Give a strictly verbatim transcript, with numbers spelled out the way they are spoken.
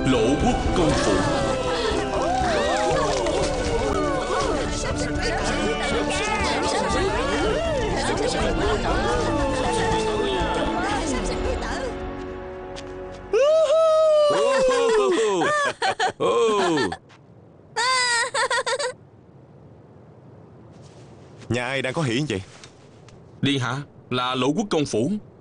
Lộ Quốc công phủ. Nhà ai đang có hỷ vậy? Điện hạ, là Lộ Quốc công phủ.